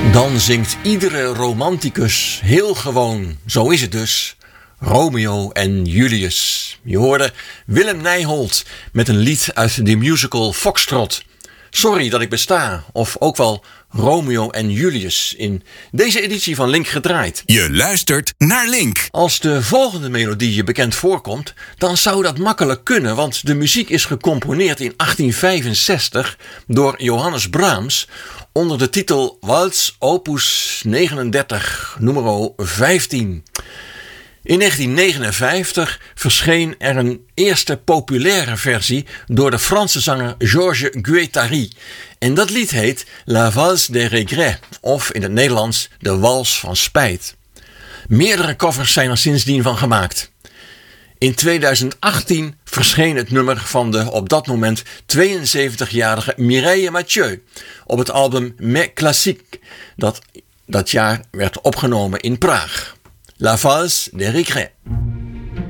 Dan zingt iedere romanticus heel gewoon, zo is het dus, Romeo en Julius. Je hoorde Willem Nijholt met een lied uit de musical Foxtrot. Sorry dat ik besta, of ook wel Romeo en Julius, in deze editie van Link gedraaid. Je luistert naar Link. Als de volgende melodie je bekend voorkomt, dan zou dat makkelijk kunnen, want de muziek is gecomponeerd in 1865 door Johannes Brahms onder de titel Waltz opus 39, nummer 15. In 1959 verscheen er een eerste populaire versie door de Franse zanger Georges Guettari. En dat lied heet La Valse des Regrets, of in het Nederlands De Wals van Spijt. Meerdere covers zijn er sindsdien van gemaakt. In 2018 verscheen het nummer van de op dat moment 72-jarige Mireille Mathieu op het album Mes Classiques, dat jaar werd opgenomen in Praag. La Valse des Regrets.